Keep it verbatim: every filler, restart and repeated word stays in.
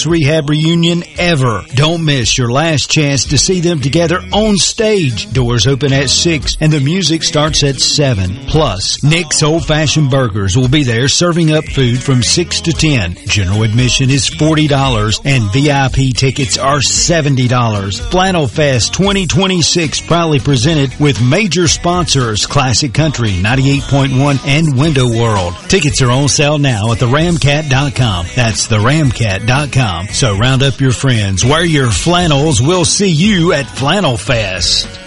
best rehab reunion ever. Don't miss your last chance to see them together on stage. Doors open at six and the music starts at seven. Plus, Nick's Old Fashioned Burgers will be there serving up food from six to ten. General admission is forty dollars and V I P tickets are seventy dollars. Flannel Fest twenty twenty-six proudly presented with major sponsors Classic Country, ninety-eight point one, and Window World. Tickets are on sale now at the ramcat dot com. That's the ramcat dot com. So round up your friends, wear your flannels. We'll see you at Flannel Fest.